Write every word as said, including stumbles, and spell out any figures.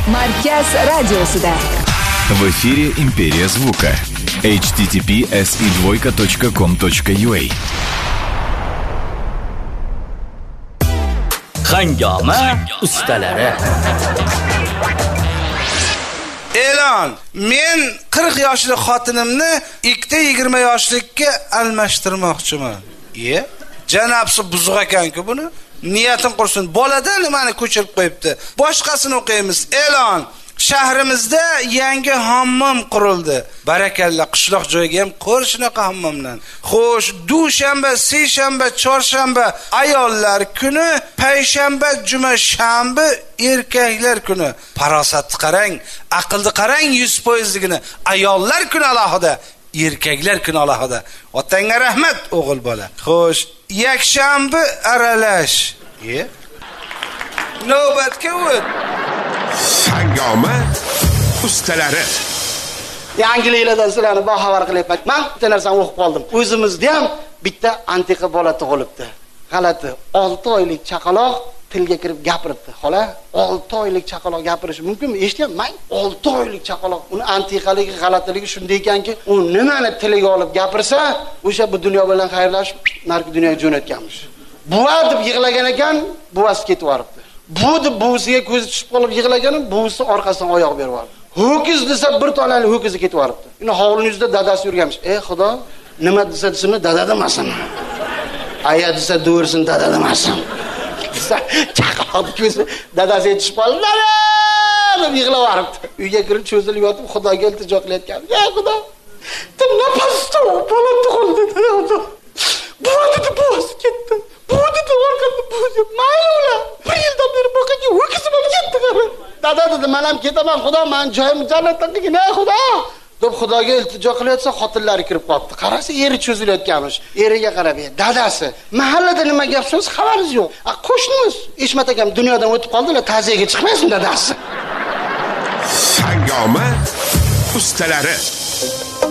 Markaz radiosida. В эфире Империя звука. эйч ти ти пи эс и двойка точка ком точка ю а. Hangama ustalari. E'lon, men qirq yoshli xotinimni ikkita yigirma yoshlikka almashtirmoqchiman. Ye? Janobsi buzuq ekan-ku buni. Niyatim qursin. Bolada nimani ko'chirib qo'yibdi. Boshqasini o'qiymiz. E'lon. Shahrimizda yangi hammom qurildi. Barakalla, qishloq joyga ham ko'r shunaqa hammomdan. Xo'sh, dushanba, seshanba, chorshanba ayollar kuni, payshanba, juma, shanba erkaklar kuni. Farosatni qarang, aqlni qarang yuz foiz ligini. Ayollar kuni alohida, erkaklar kuni alohida. Otangga rahmat, o'g'il bola. Xo'sh, yakshanba aralash. Ye? Navbatga o't. Hangama ustalari. Yangiliklardan sizlarni boxabar qilyapman. Men bitta narsani o'qib qoldim. O'zimizda ham bitta antiqa bola tug'ilibdi. G'alati. olti oylik chaqaloq tilga kirib gapiribdi. Xola, olti oylik chaqaloq gapirishi mumkinmi? Eshityapman. olti oylik chaqaloq. Uni antiqaligi, g'alatiligi shunday ekanki, u nimani tiliga olib gapirsa, o'sha bu dunyo bilan xayrlashib, narki dunyoga jo'natganmish. Buva deb yig'lagan ekan, buvasi ketib yoribdi. Bu deb buvisiga ko'zi tushib qolib yig'laganim, buvisi orqasidan oyoq berib yubordi. Ho'kiz desa bir tonali ho'kizi ketib yoribdi. Uni hovlining yuzida dadasi yurganmish. Ey Xudo, nima desa desin, dada demasin. Aya desa do'rsin, dada demasin. Chaqaloq ko'zi dadasiga tushib qoldi. Dada deb yig'lab yoribdi. Uyga kirib cho'zilib yotib Xudoga iltijo qilayotgan. Ey Xudo, tim nafas ol, bola tug'ildi dedi. Bu dedi buvasi ketdi. Bu dedi orqasida buvasi. Mayli ular. Bir yildan beri boqaga ho'kizim olib ketdi. Dada dedi, men ham ketaman, Xudo, men joyim jannatdagina, ey Xudo. deb Xudoga iltijo qilayotsa, xotinlari kirib qolibdi. Qarasa, eri cho'zilayotganmish. Eriga qarab, dadasi, mahallada nima gap so'z xabaringiz yo'q. A qo'shnimiz Eshmat akam dunyodan o'tib qoldilar, ta'ziyaga chiqmaysin dadasi. Hangama ustalari.